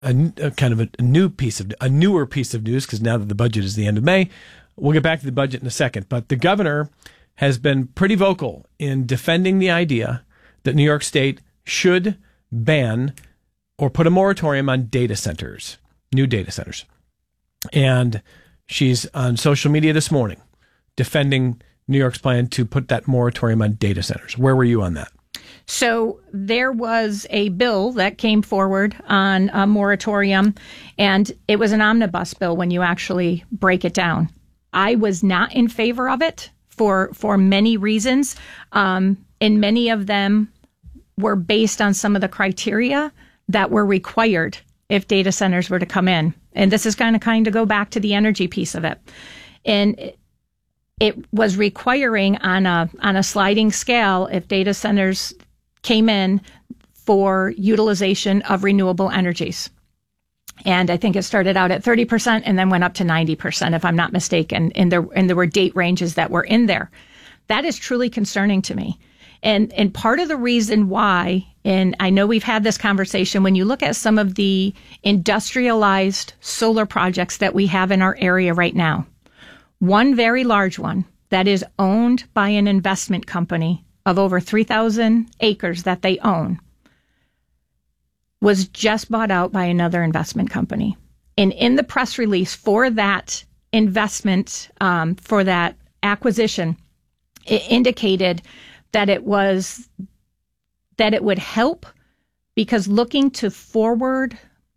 a kind of a newer piece of news, because now that the budget is the end of May, we'll get back to the budget in a second. But the governor has been pretty vocal in defending the idea that New York State should ban or put a moratorium on data centers, new data centers. And she's on social media this morning defending New York's plan to put that moratorium on data centers. Where were you on that? So there was a bill that came forward on a moratorium, and it was an omnibus bill when you actually break it down. I was not in favor of it for many reasons, and many of them were based on some of the criteria that were required if data centers were to come in. And this is kind of go back to the energy piece of it. And it was requiring on a sliding scale if data centers came in for utilization of renewable energies. And I think it started out at 30% and then went up to 90%, if I'm not mistaken. And there were date ranges that were in there. That is truly concerning to me. And part of the reason why, and I know we've had this conversation, when you look at some of the industrialized solar projects that we have in our area right now, one very large one that is owned by an investment company of over 3,000 acres that they own was just bought out by another investment company. And in the press release for that investment, for that acquisition, it indicated that it would help because looking to forward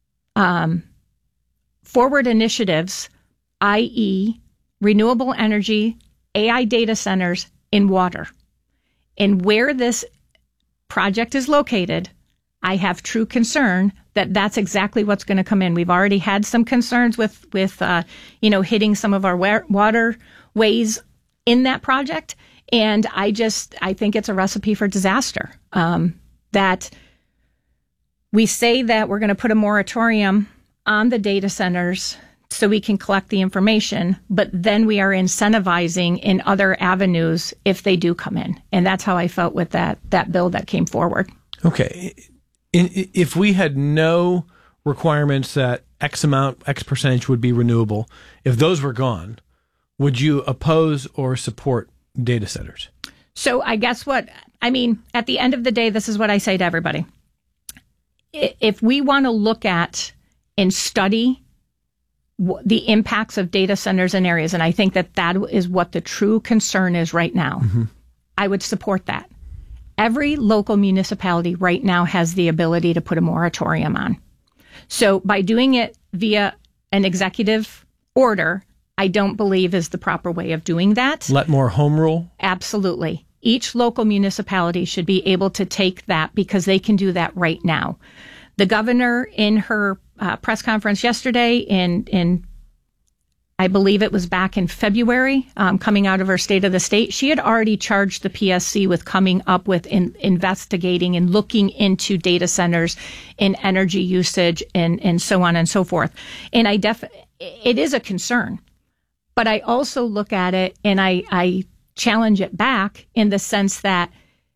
initiatives, i.e. renewable energy, AI data centers in water. And where this project is located, I have true concern that that's exactly what's going to come in. We've already had some concerns with hitting some of our waterways in that project. And I think it's a recipe for disaster. That we say that we're going to put a moratorium on the data centers so we can collect the information, but then we are incentivizing in other avenues if they do come in. And that's how I felt with that bill that came forward. Okay. If we had no requirements that X percentage would be renewable, if those were gone, would you oppose or support data centers? So at the end of the day, this is what I say to everybody. If we want to look at and study the impacts of data centers in areas, and I think that is what the true concern is right now, I would support that. Every local municipality right now has the ability to put a moratorium on. So by doing it via an executive order, I don't believe is the proper way of doing that. Let more home rule? Absolutely. Each local municipality should be able to take that because they can do that right now. The governor in her press conference yesterday in I believe it was back in February, coming out of her State of the State, she had already charged the PSC with coming up with investigating and looking into data centers and energy usage and so on and so forth. And it is a concern. But I also look at it and I challenge it back in the sense that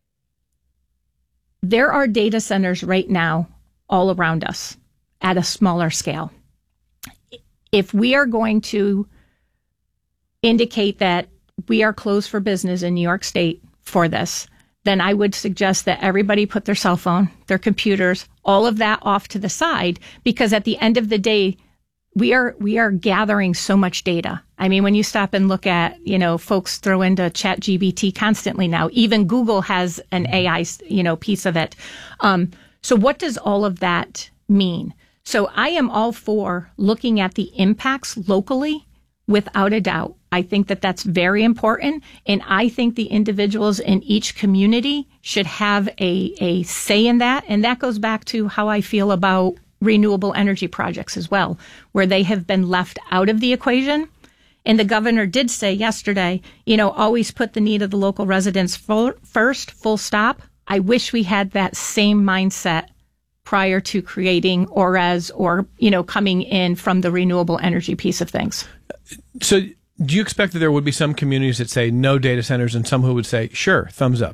there are data centers right now all around us at a smaller scale. If we are going to indicate that we are closed for business in New York State for this, then I would suggest that everybody put their cell phone, their computers, all of that off to the side, because at the end of the day, we are gathering so much data. I mean, when you stop and look at, folks throw into ChatGPT constantly now. Even Google has an AI, piece of it. So what does all of that mean? So I am all for looking at the impacts locally without a doubt. I think that that's very important. And I think the individuals in each community should have a say in that. And that goes back to how I feel about renewable energy projects as well, where they have been left out of the equation. And the governor did say yesterday, always put the need of the local residents first, full stop. I wish we had that same mindset prior to creating ORES or coming in from the renewable energy piece of things. So do you expect that there would be some communities that say no data centers and some who would say, sure, thumbs up?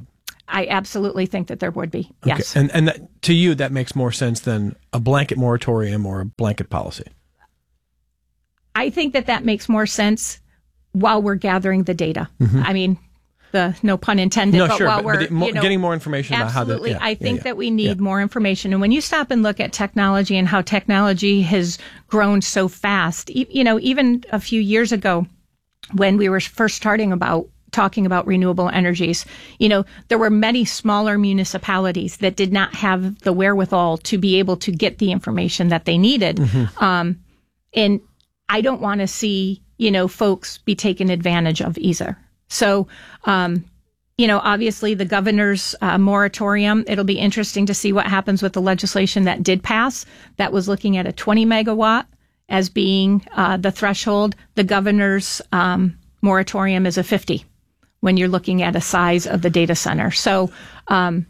I absolutely think that there would be. Yes. Okay. And that, to you, that makes more sense than a blanket moratorium or a blanket policy. I think that makes more sense while we're gathering the data. I mean, no pun intended, no, but sure, while we're getting more information about how absolutely, I think that we need more information. And when you stop and look at technology and how technology has grown so fast, even a few years ago when we were first talking about renewable energies, there were many smaller municipalities that did not have the wherewithal to be able to get the information that they needed. And I don't want to see, folks be taken advantage of either. So, obviously the governor's moratorium, it'll be interesting to see what happens with the legislation that did pass that was looking at a 20 megawatt as being the threshold. The governor's moratorium is a 50 when you're looking at a size of the data center. So I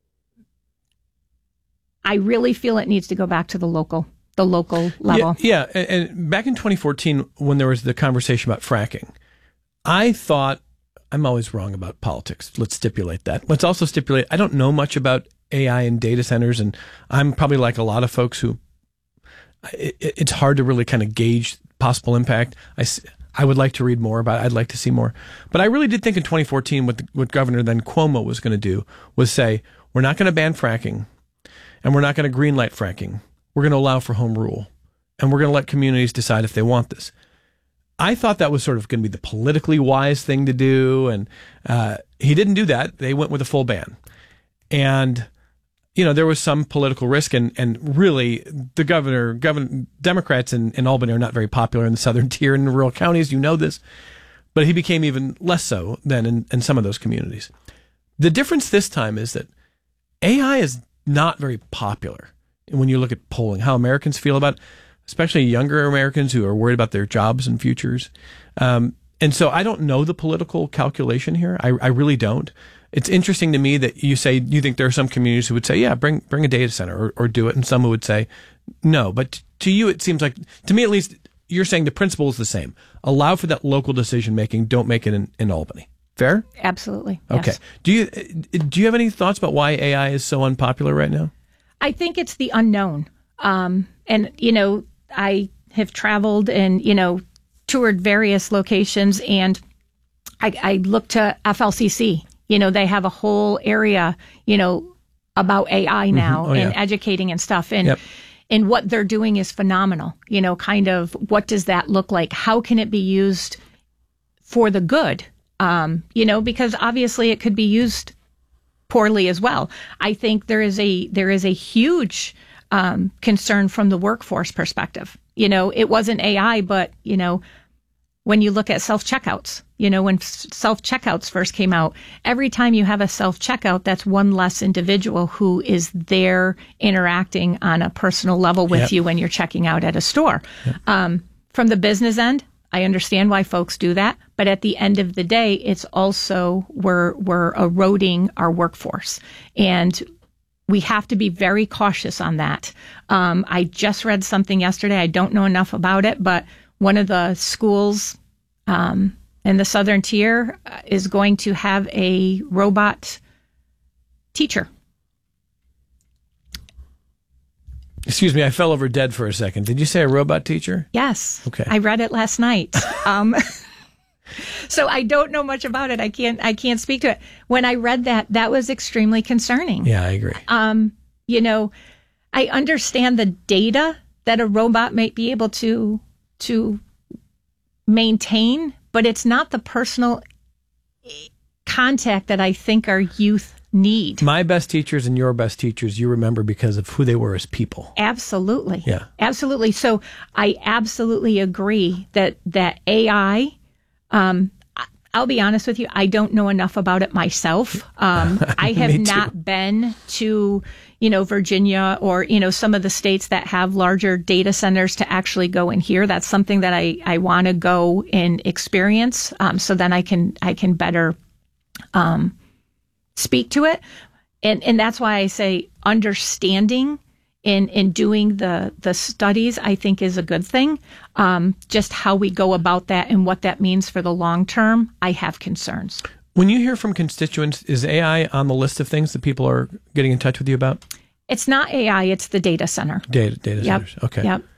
really feel it needs to go back to the local level. Yeah. And back in 2014, when there was the conversation about fracking, I thought, I'm always wrong about politics. Let's stipulate that. Let's also stipulate, I don't know much about AI and data centers, and I'm probably like a lot of folks who, it's hard to really kind of gauge possible impact. I would like to read more about it. I'd like to see more. But I really did think in 2014 what Governor then Cuomo was going to do was say, we're not going to ban fracking, and we're not going to greenlight fracking. We're going to allow for home rule, and we're going to let communities decide if they want this. I thought that was sort of going to be the politically wise thing to do, and he didn't do that. They went with a full ban. And, there was some political risk, and really the Democrats in Albany are not very popular in the southern tier and in rural counties. You know this. But he became even less so than in some of those communities. The difference this time is that AI is not very popular when you look at polling, how Americans feel about it, especially younger Americans who are worried about their jobs and futures. And so I don't know the political calculation here. I really don't. It's interesting to me that you say you think there are some communities who would say, yeah, bring a data center or do it, and some who would say no. But to you, it seems like, to me at least, you're saying the principle is the same. Allow for that local decision making. Don't make it in Albany. Fair? Absolutely. Okay. Yes. Do you have any thoughts about why AI is so unpopular right now? I think it's the unknown. I have traveled and, toured various locations, and I look to FLCC. They have a whole area, about AI now and educating and stuff. And what they're doing is phenomenal. Kind of what does that look like? How can it be used for the good? Because obviously it could be used poorly as well. I think there is a huge concern from the workforce perspective. It wasn't AI, but, when you look at self-checkouts, when self-checkouts first came out, every time you have a self-checkout, that's one less individual who is there interacting on a personal level with you when you're checking out at a store. From the business end, I understand why folks do that, but at the end of the day, it's also we're eroding our workforce, and we have to be very cautious on that. I just read something yesterday. I don't know enough about it, but one of the schools in the southern tier is going to have a robot teacher. Excuse me, I fell over dead for a second. Did you say a robot teacher? Yes. Okay. I read it last night. So I don't know much about it. I can't speak to it. When I read that was extremely concerning. Yeah, I agree. I understand the data that a robot might be able to maintain, but it's not the personal contact that I think our youth need. My best teachers and your best teachers, you remember because of who they were as people. Absolutely. Yeah. Absolutely. So I absolutely agree that AI, I'll be honest with you, I don't know enough about it myself. I have not been to, Virginia or, some of the states that have larger data centers to actually go in here. That's something that I want to go and experience. So then I can better, speak to it. And that's why I say understanding in doing the studies, I think is a good thing. Just how we go about that and what that means for the long term, I have concerns. When you hear from constituents, is AI on the list of things that people are getting in touch with you about? It's not AI, it's the data center. Data centers. Okay. Yep.